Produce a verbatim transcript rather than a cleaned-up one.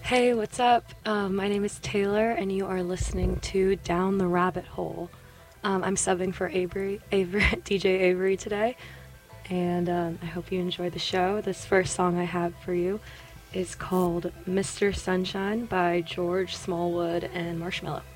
Hey, what's up? Um, my name is Taylor, and you are listening to Down the Rabbit Hole. Um, I'm subbing for Avery, Avery, D J Avery today, and um, I hope you enjoy the show. This first song I have for you is called Mister Sunshine by George Smallwood and Marshmello.